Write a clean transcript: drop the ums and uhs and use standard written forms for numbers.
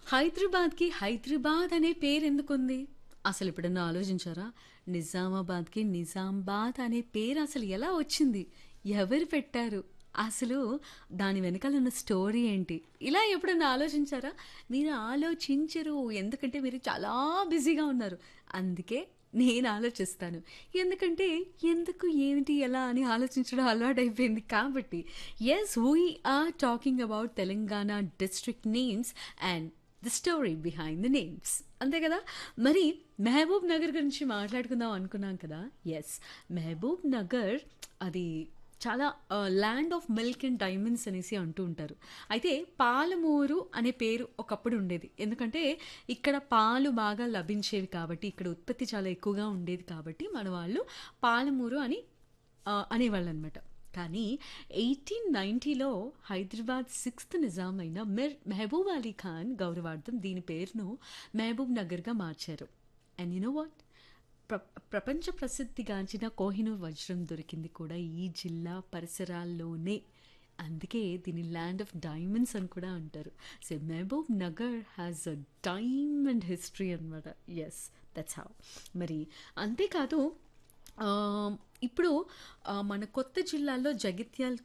హైదరాబాద్‌కి హైదరాబాద్ అనే పేరెందుకుంది? అసలెప్పుడన్నా ఆలోచించారా? నిజామాబాద్‌కి నిజాంబాద్ అనే పేరు అసలు ఎలా వచ్చింది? ఎవరు పెట్టారు? అసలు దాని వెనకాల ఉన్న స్టోరీ ఏంటి? ఇలా ఎప్పుడన్నా ఆలోచించారా? మీరు ఆలోచించరు. ఎందుకంటే మీరు చాలా బిజీగా ఉన్నారు. అందుకే నేను ఆలోచిస్తాను. ఎందుకంటే ఎందుకు, ఏమిటి, ఎలా అని ఆలోచించడం అలవాటైపోయింది కాబట్టి. Yes, we are talking about Telangana district names and the story behind the names. అంతే కదా. మరి మహబూబ్ నగర్ గురించి మాట్లాడుకుందాం అనుకున్నాం కదా. ఎస్, మహబూబ్ నగర్ అది చాలా land of milk and diamonds అనేసి అంటూ ఉంటారు. అయితే పాలమూరు అనే పేరు ఒకప్పుడు ఉండేది. ఎందుకంటే ఇక్కడ పాలు బాగా లభించేవి కాబట్టి, ఇక్కడ ఉత్పత్తి చాలా ఎక్కువగా ఉండేది కాబట్టి మన వాళ్ళు పాలమూరు అని అనేవాళ్ళు అనమాట. కానీ 1890లో హైదరాబాద్ సిక్స్త్ నిజాం అయిన మెహబూబ్ అలీ ఖాన్ గౌరవార్థం దీని పేరును మహబూబ్ నగర్గా మార్చారు. అండ్ యు నో వాట్, ప్ర ప్రపంచ ప్రసిద్ధిగాంచిన కోహినూర్ వజ్రం దొరికింది కూడా ఈ జిల్లా పరిసరాల్లోనే. అందుకే దీని ల్యాండ్ ఆఫ్ డైమండ్స్ అని కూడా అంటారు. So Mahabub Nagar has a diamond history అనమాట. Yes, that's how. మరి అంతేకాదు, ఆ, ఇప్పుడు మన కొత్త జిల్లాలో జగిత్యాల